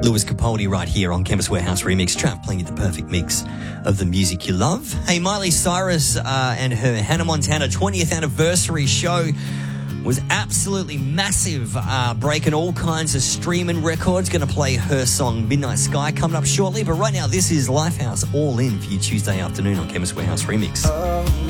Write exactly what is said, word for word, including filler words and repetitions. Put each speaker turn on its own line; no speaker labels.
Lewis Capaldi right here on Chemist Warehouse Remix. Trav playing you the perfect mix of the music you love. Hey, Miley Cyrus uh, and her Hannah Montana twentieth anniversary show was absolutely massive, uh, breaking all kinds of streaming records. Going to play her song Midnight Sky coming up shortly. But right now, this is Lifehouse All In for you Tuesday afternoon on Chemist Warehouse Remix.
Oh.